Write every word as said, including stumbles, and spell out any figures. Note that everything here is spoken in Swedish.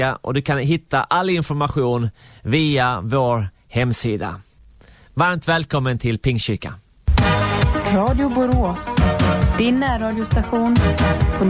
och du kan hitta all information via vår hemsida. Varmt välkommen till Pingstkyrkan. Radio Borås, din närradiostation på